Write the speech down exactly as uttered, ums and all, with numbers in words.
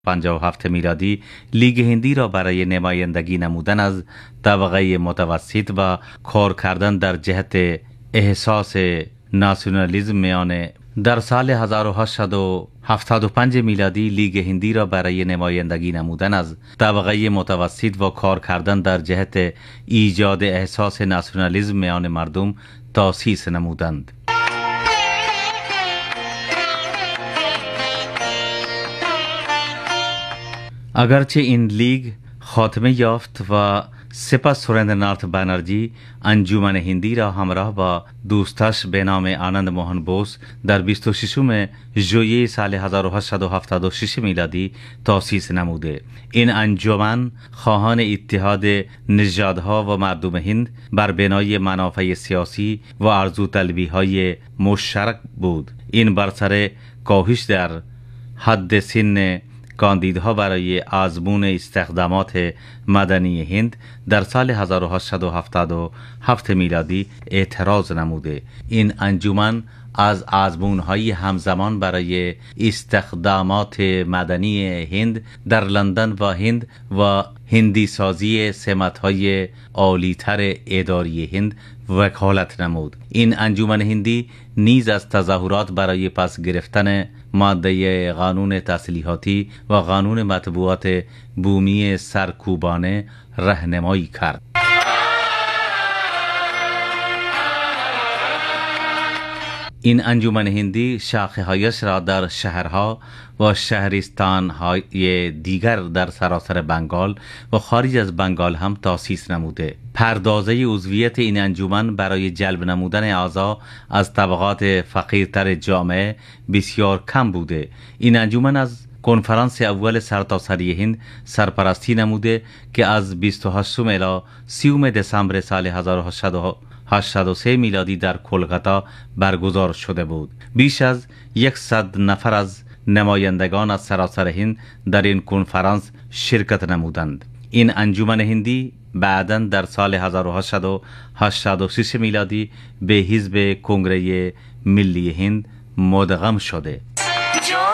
پنجاه و هفت میلادی لیگ هندی را برای نمایندگی نمودن از طبقه متوسط و کار کردن در جهت احساس ناسیونالیسم میان در سال هزار و هشتصد و هفتاد و پنج میلادی لیگ هندی را برای نمایندگی نمودن از طبقه متوسط و کار کردن در جهت ایجاد احساس ناسیونالیسم میان مردم تأسیس نمودند. اگرچه این لیگ خاتمه یافت و سپس سریندرناتھ بنرژی انجمن هندی را همراه با دوستش به نام آنند موهن بوس در بیست و ششم ژوئیه سال هزار و هشتصد و هفتاد و شش میلادی تأسیس نموده. این انجمن خواهان اتحاد نژادها و مردم هند بر بنای منافع سیاسی و آرزوطلبی‌های مشترک بود. این بر سر کاهش در حد سن کاندیدها برای آزمون استخدامات مدنی هند در سال هزار و هشتصد و هفتاد و هفت میلادی اعتراض نموده. این انجمن از آزمون‌های همزمان برای استخدامات مدنی هند در لندن و هند و هندی سازی سمت‌های عالی‌تر اداری هند وکالت نمود. این انجمن هندی نیز از تظاهرات برای پس گرفتن ماده قانون تسلیحاتی و قانون مطبوعات بومی سرکوبانه راهنمایی کرد. این انجمن هندی شاخه‌هایش را در شهرها و شهرستان‌های دیگر در سراسر بنگال و خارج از بنگال هم تأسیس نموده. پردازه عضویت این انجمن برای جلب نمودن اعضا از طبقات فقیرتر جامعه بسیار کم بوده. این انجمن از کنفرانس اول سرتاسری هند سرپرستی نموده که از بیست و هشتم الی سیوم دسامبر سال هزار و هشتصد و هشتاد و سه میلادی در کلکتا برگزار شده بود. بیش از صد نفر از نمایندگان از سراسر هند در این کنفرانس شرکت نمودند. این انجمن هندی بعداً در سال هزار و هشتصد و هشتاد و شش میلادی به حزب کنگره ملی هند مدغم شده.